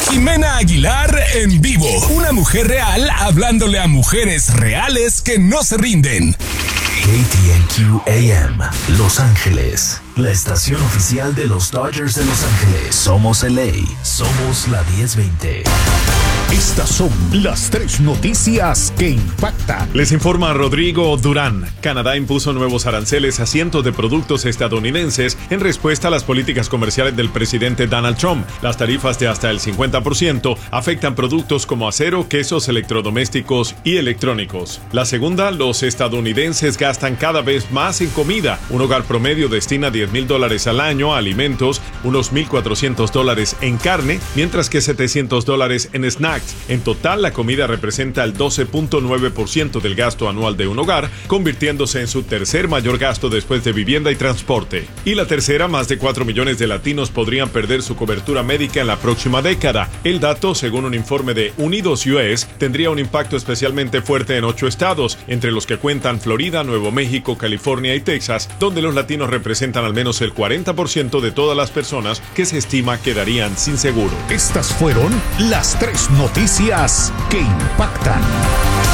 Jimena Aguilar en vivo. Una mujer real hablándole a mujeres reales que no se rinden. KTNQ AM, Los Ángeles. La estación oficial de los Dodgers de Los Ángeles. Somos LA. Somos la 1020. Estas son las 3 noticias que impactan. Les informa Rodrigo Durán. Canadá impuso nuevos aranceles a cientos de productos estadounidenses en respuesta a las políticas comerciales del presidente Donald Trump. Las tarifas de hasta el 50% afectan productos como acero, quesos, electrodomésticos y electrónicos. La segunda, los estadounidenses gastan cada vez más en comida. Un hogar promedio destina $10,000 al año a alimentos, unos $1,400 en carne, mientras que $700 en snacks. En total, la comida representa el 12.9% del gasto anual de un hogar, convirtiéndose en su tercer mayor gasto después de vivienda y transporte. Y la tercera, más de 4 millones de latinos podrían perder su cobertura médica en la próxima década. El dato, según un informe de Unidos US, tendría un impacto especialmente fuerte en 8 estados, entre los que cuentan Florida, Nuevo México, California y Texas, donde los latinos representan al menos el 40% de todas las personas que se estima quedarían sin seguro. Estas fueron las 3 noticias que impactan.